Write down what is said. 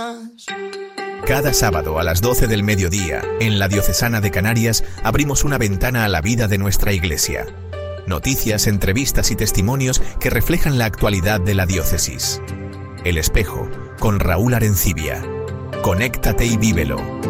más. Cada sábado a las 12 del mediodía, en la Diocesana de Canarias, abrimos una ventana a la vida de nuestra iglesia. Noticias, entrevistas y testimonios que reflejan la actualidad de la diócesis. El Espejo, con Raúl Arencibia. Conéctate y vívelo.